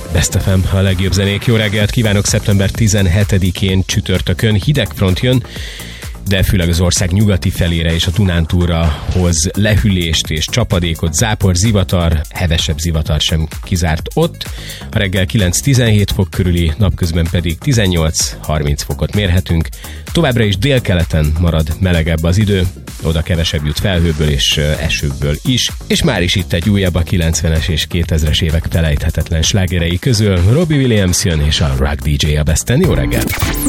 Best FM, a legjobb zenék. Jó reggelt kívánok! Szeptember 17-én csütörtökön hideg front jön, de főleg az ország nyugati felére és a Dunántúlra hoz lehűlést és csapadékot, zápor, zivatar, hevesebb zivatar sem kizárt ott. A reggel 9-17 fok körüli, napközben pedig 18-30 fokot mérhetünk. Továbbra is délkeleten marad melegebb az idő, oda kevesebb jut felhőből és esőből is, és már is itt egy újabb a 90-es és 2000-es évek felejthetetlen slágerei közül. Robbie Williams jön és a Rock DJ a Besten. Jó reggelt!